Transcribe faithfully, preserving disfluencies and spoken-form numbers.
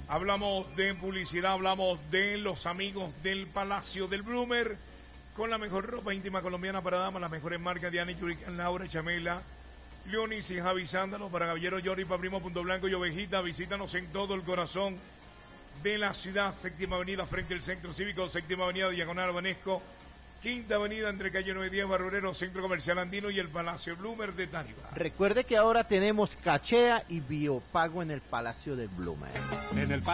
Hablamos de publicidad, hablamos de los amigos del Palacio del Bloomer, con la mejor ropa íntima colombiana para damas, las mejores marcas de Ani Churican, Laura, Chamela, Leonis y Javi Sándalo, para caballeros Jordi, para primo, Punto Blanco y Ovejita. Visítanos en todo el corazón de la ciudad, séptima avenida frente al Centro Cívico, séptima avenida Diagonal Banesco, quinta avenida entre calle nueve diez, Barrurero, Centro Comercial Andino y el Palacio Bloomer de Tariba. Recuerde que ahora tenemos cachea y biopago en el Palacio del Bloomer. En el